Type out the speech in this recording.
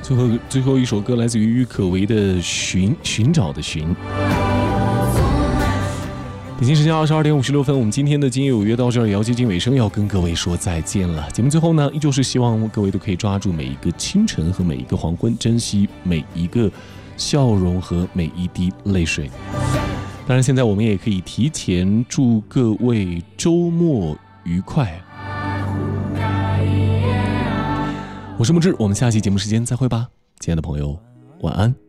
最后一首歌来自于郁可唯的寻找的寻。北京时间22点56分，我们今天的今夜有约到这儿也要接近尾声，要跟各位说再见了。节目最后呢，依旧是希望各位都可以抓住每一个清晨和每一个黄昏，珍惜每一个笑容和每一滴泪水。当然现在我们也可以提前祝各位周末愉快。我是木志，我们下期节目时间再会吧，亲爱的朋友，晚安。